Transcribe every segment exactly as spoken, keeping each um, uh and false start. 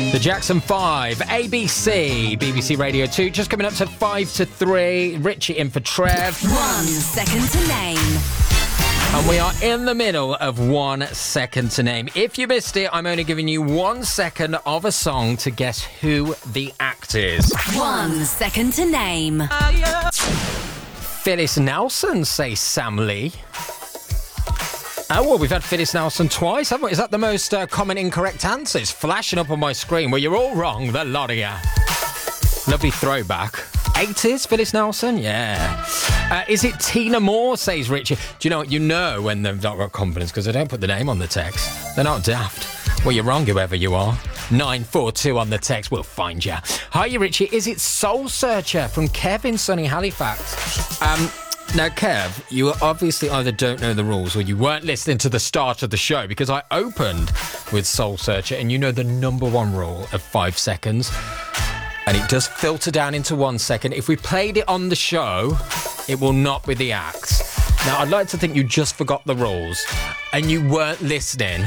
The Jackson five, A B C, B B C Radio two, just coming up to five to three. Richie in for Trev. One second to name. And we are in the middle of one second to name. If you missed it, I'm only giving you one second of a song to guess who the act is. One second to name. Phyllis Nelson, say Sam Lee. Oh, well, we've had Phyllis Nelson twice, haven't we? Is that the most uh, common incorrect answer? It's flashing up on my screen. Well, you're all wrong, the lot of you. Lovely throwback. eighties, Phyllis Nelson? Yeah. Uh, is it Tina Moore, says Richard? Do you know what? You know when they've not got confidence because they don't put the name on the text. They're not daft. Well, you're wrong, whoever you are. nine four two on the text. We'll find you. Hiya, Richie. Is it Soul Searcher from Kevin, Sunny Halifax? Um... Now, Kev, you obviously either don't know the rules or you weren't listening to the start of the show because I opened with Soul Searcher and you know the number one rule of five seconds and it does filter down into one second. If we played it on the show, it will not be the act. Now, I'd like to think you just forgot the rules and you weren't listening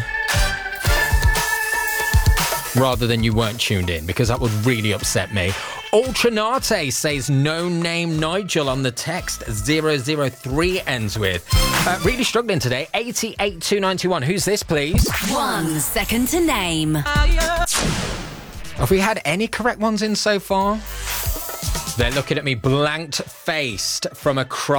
rather than you weren't tuned in because that would really upset me. Ultranate says no name Nigel on the text. zero zero three ends with. Uh, really struggling today. eighty-eight two ninety-one. Who's this, please? One second to name. Have we had any correct ones in so far? They're looking at me blanked-faced from across